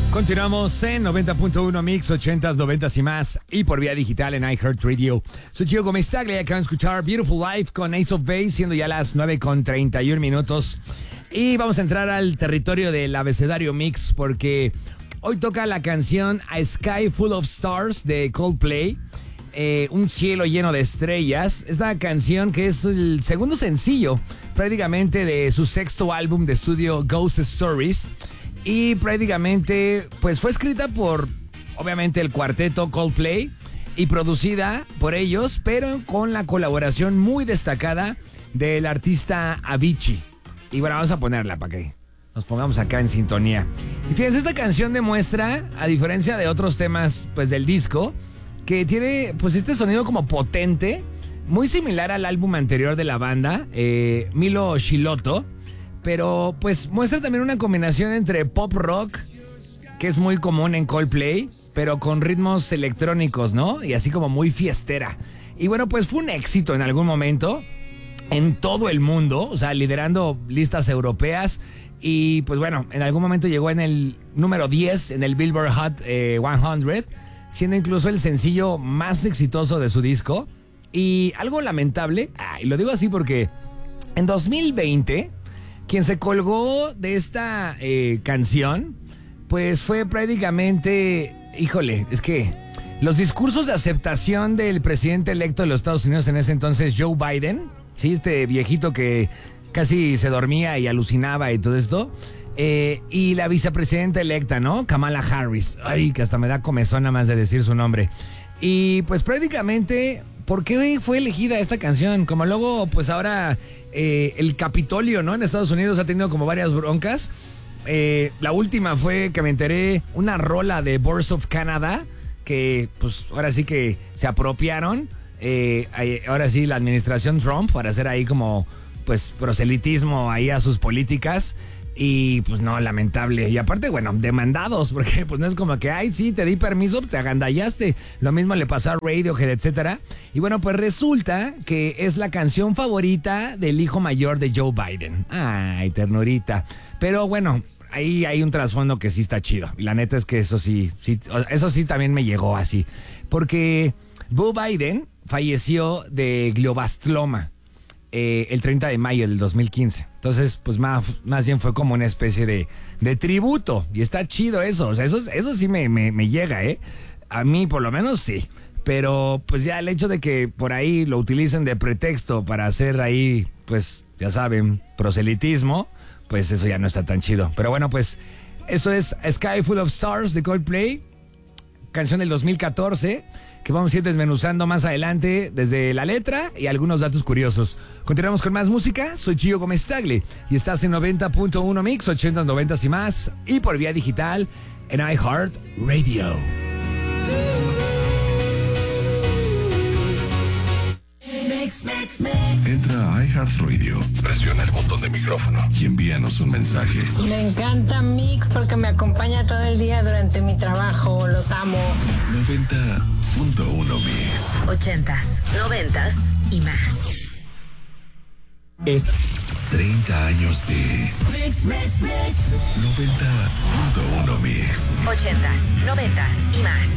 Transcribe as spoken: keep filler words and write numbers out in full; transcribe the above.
Continuamos en noventa punto uno Mix, ochentas, noventas y más, y por vía digital en iHeartRadio. Soy Gio Gómez Tagle y acaban de escuchar Beautiful Life con Ace of Base, siendo ya las nueve con treinta y uno minutos. Y vamos a entrar al territorio del abecedario Mix, porque hoy toca la canción A Sky Full of Stars de Coldplay. Eh, un cielo lleno de estrellas. Esta canción que es el segundo sencillo prácticamente de su sexto álbum de estudio Ghost Stories. Y prácticamente pues fue escrita por obviamente el cuarteto Coldplay y producida por ellos, pero con la colaboración muy destacada del artista Avicii. Y bueno, vamos a ponerla para que nos pongamos acá en sintonía. Y fíjense, esta canción demuestra, a diferencia de otros temas pues del disco, que tiene pues este sonido como potente, muy similar al álbum anterior de la banda, eh, Milo Scilotto, pero pues muestra también una combinación entre pop rock, que es muy común en Coldplay, pero con ritmos electrónicos, ¿no? Y así como muy fiestera. Y bueno, pues fue un éxito en algún momento en todo el mundo, o sea, liderando listas europeas. Y pues bueno, en algún momento llegó en el número diez en el Billboard Hot eh, cien, siendo incluso el sencillo más exitoso de su disco. Y algo lamentable, ah, y lo digo así porque en dos mil veinte... quien se colgó de esta eh, canción, pues fue prácticamente, híjole, es que los discursos de aceptación del presidente electo de los Estados Unidos en ese entonces, Joe Biden, sí, este viejito que casi se dormía y alucinaba y todo esto, eh, y la vicepresidenta electa, ¿no? Kamala Harris, ay, que hasta me da comezón nada más de decir su nombre. Y pues prácticamente, ¿por qué fue elegida esta canción? Como luego, pues ahora eh, el Capitolio, ¿no? En Estados Unidos ha tenido como varias broncas. Eh, la última fue que me enteré una rola de Boards of Canada, que pues ahora sí que se apropiaron. Eh, ahora sí la administración Trump para hacer ahí como pues proselitismo ahí a sus políticas. Y pues no, lamentable. Y aparte, bueno, demandados, porque pues no es como que, ay, sí, te di permiso, te agandallaste. Lo mismo le pasó a Radiohead, etcétera. Y bueno, pues resulta que es la canción favorita del hijo mayor de Joe Biden. Ay, ternurita. Pero bueno, ahí hay un trasfondo que sí está chido. Y la neta es que eso sí, sí, eso sí también me llegó así. Porque Joe Biden falleció de glioblastoma. Eh, el treinta de mayo del dos mil quince. Entonces, pues más, más bien fue como una especie de, de tributo. Y está chido eso. O sea, eso, eso sí me, me, me llega, ¿eh? A mí, por lo menos, sí. Pero, pues ya el hecho de que por ahí lo utilicen de pretexto para hacer ahí, pues, ya saben, proselitismo, pues eso ya no está tan chido. Pero bueno, pues, eso es A Sky Full of Stars de Coldplay. Canción del dos mil catorce. Que vamos a ir desmenuzando más adelante desde la letra y algunos datos curiosos. Continuamos con más música. Soy Gio Gómez Tagle y estás en noventa punto uno Mix, ochentas, noventas y más, y por vía digital en iHeartRadio. Entra a iHeartRadio, presiona el botón de micrófono y envíanos un mensaje. Me encanta Mix porque me acompaña todo el día durante mi trabajo. Los amo. noventa punto uno Mix. Ochentas, noventas y más. Es treinta años de Mix, Mix, Mix. noventa punto uno Mix. Ochentas, noventas y más.